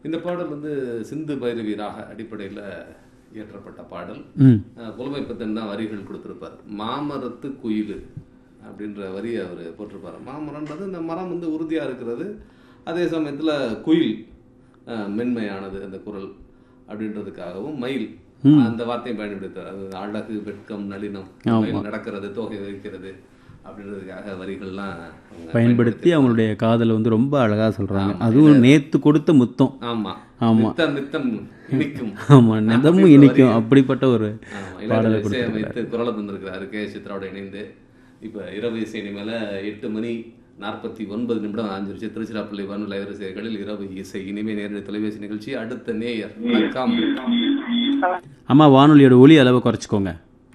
இந்த பாடல் வந்து சிந்து பைரவி ராக அடிப்படையில் இயற்றப்பட்ட பாடல். புலமைப்பத்தன் தான் வரிகள் கொடுத்துருப்பார். மாமரத்து குயில் அப்படின்ற வரியை அவர் போட்டிருப்பார். மாமரம்ன்றது இந்த மரம் வந்து உறுதியாக இருக்கிறது, அதே சமயத்தில் குயில் மென்மையானது அந்த குரல் அப்படின்றதுக்காகவும் மயில் அந்த வார்த்தையை பயன்படுத்தார். அது அழகு, வெட்கம், நளினம், மயில் நடக்கிறது, தோகை வைக்கிறது அப்படின்றதுக்காக வரிகள்லாம் பயன்படுத்தி அவங்களுடைய காதலை வந்து ரொம்ப அழகாக சொல்கிறாங்க. அதுவும் நேத்து கொடுத்த முத்தம். ஆமாம் ஆமாம், நித்தம் இனிக்கும். ஆமாம், நிதமும் இனிக்கும். அப்படிப்பட்ட ஒரு பாடலை இசையமைத்து குரலை தந்திருக்கிறாரு கே சித்ராவோட இணைந்து. இப்போ இரவு இசை இனிமேல 8:49 ஆஞ்சிருச்சு. திருச்சிராப்பள்ளி வானொலி அலைவரிசைகளில் இரவு இசை இனிமே நேரடி தொலைபேசி நிகழ்ச்சி. அடுத்த நேயர். வணக்கம். அம்மா, வானொலியோட ஒலி அளவை குறைச்சிக்கோங்க.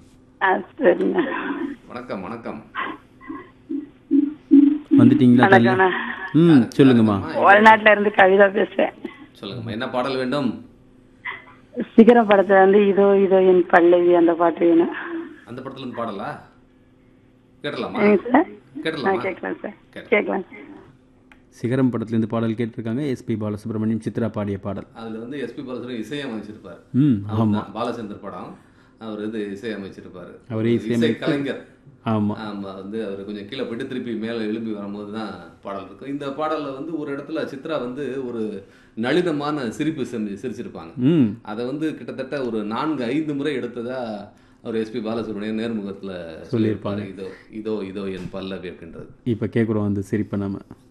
வணக்கம் வணக்கம். வந்துட்டீங்களா? சொல்லுங்கம்மா. வெளிநாட்டுல இருந்து கவிதா பேசுறேன். சொல்லுங்கம்மா, என்ன பாடல் வேண்டும்? சிகரம் படத்துல வந்து இதோ இதோ என் பல்லவி அந்த பாட்டு வேணும். அந்த படத்துல இருந்து பாடலா? கேட்டலாமா? கேட்கலாம் சார், கேட்கலாம். சிகரம் படத்துலேருந்து பாடல் கேட்டிருக்காங்க. எஸ்பி பாலசுப்ரமணியம் சித்ரா பாடிய பாடல். அதில் வந்து எஸ்பி பாலசுப்ரமணியம் இசையமைச்சிருப்பார். ஆமாம், பாலச்சந்தர் படம். அவர் இது இசையமைச்சிருப்பார். அவர் இசை கலைஞர். ஆமாம் ஆமாம், வந்து அவர் கொஞ்சம் கீழே போயிட்டு திருப்பி மேலே எழுப்பி வரும்போது தான் பாடல் இருக்கும். இந்த பாடலில் வந்து ஒரு இடத்துல சித்ரா வந்து ஒரு நளினமான சிரிப்பு சிரிச்சிருப்பாங்க. அதை வந்து கிட்டத்தட்ட ஒரு 4-5 முறை எடுத்ததா அவர் எஸ்பி பாலசுப்ரமணியம் நேர்முகத்தில் சொல்லியிருப்பாரு. இதோ இதோ இதோ என் பல்லவி அப்படின்றது. இப்போ கேட்குறோம் அந்த சிரிப்பை நம்ம.